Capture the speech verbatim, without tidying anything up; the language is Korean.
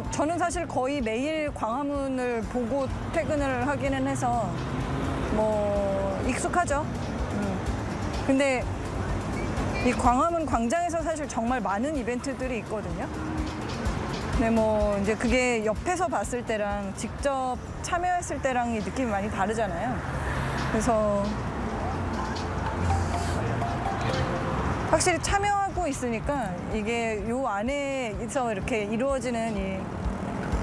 저는 사실 거의 매일 광화문을 보고 퇴근을 하기는 해서 뭐 익숙하죠. 음. 근데 이 광화문 광장에서 사실 정말 많은 이벤트들이 있거든요. 근데 뭐 이제 그게 옆에서 봤을 때랑 직접 참여했을 때랑 느낌이 많이 다르잖아요. 그래서 확실히 참여하고 있으니까 이게 요 안에서 이렇게 이루어지는 이